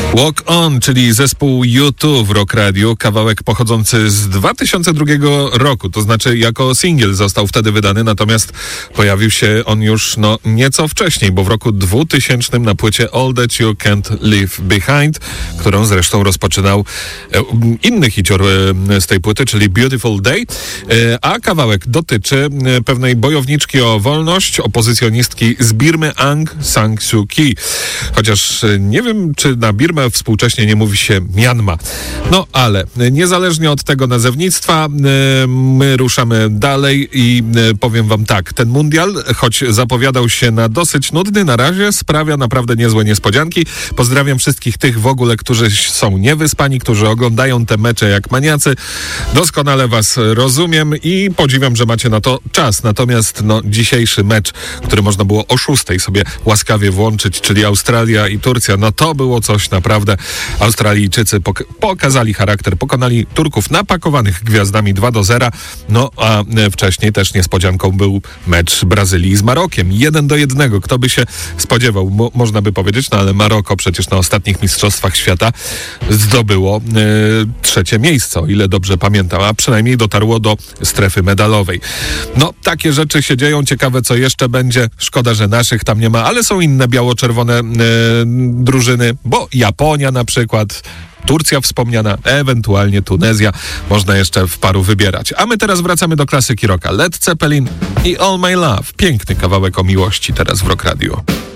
Walk On, czyli zespół U2 w Rock Radio, kawałek pochodzący z 2002 roku, to znaczy jako singiel został wtedy wydany, natomiast pojawił się on już nieco wcześniej, bo w roku 2000 na płycie All That You Can't Leave Behind, którą zresztą rozpoczynał inny hicior z tej płyty, czyli Beautiful Day, a kawałek dotyczy pewnej bojowniczki o wolność, opozycjonistki z Birmy Aung San Suu Kyi. Chociaż nie wiem, czy na Birmę współcześnie nie mówi się Myanma. No ale niezależnie od tego nazewnictwa my ruszamy dalej i powiem wam tak, ten mundial, choć zapowiadał się na dosyć nudny na razie, sprawia naprawdę niezłe niespodzianki. Pozdrawiam wszystkich tych w ogóle, którzy są niewyspani, którzy oglądają te mecze jak maniacy. Doskonale was rozumiem i podziwiam, że macie na to czas. Natomiast dzisiejszy mecz, który można było o 6:00 sobie łaskawie włączyć, czyli Australia i Turcja, to było coś naprawdę. Australijczycy pokazali charakter, pokonali Turków napakowanych gwiazdami 2-0, a wcześniej też niespodzianką był mecz Brazylii z Marokiem. 1-1. Kto by się spodziewał, można by powiedzieć, ale Maroko przecież na ostatnich mistrzostwach świata zdobyło 3. miejsce, o ile dobrze pamiętam, a przynajmniej dotarło do strefy medalowej. Takie rzeczy się dzieją, ciekawe co jeszcze będzie. Szkoda, że naszych tam nie ma, ale są inne biało-czerwone drużyny, bo Japonia na przykład, Turcja wspomniana, ewentualnie Tunezja. Można jeszcze w paru wybierać. A my teraz wracamy do klasyki rocka. Led Zeppelin i All My Love. Piękny kawałek o miłości teraz w Rock Radio.